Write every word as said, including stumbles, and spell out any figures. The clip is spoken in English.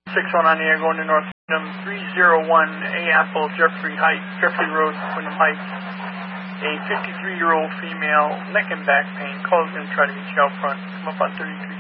six oh nine here going to North Wyndham, three oh one A Apple, Jeffrey Heights, Jeffrey Road, Wyndham Heights. A fifty-three-year-old female, neck and back pain, calls in to try to reach out front. Come up on thirty-three.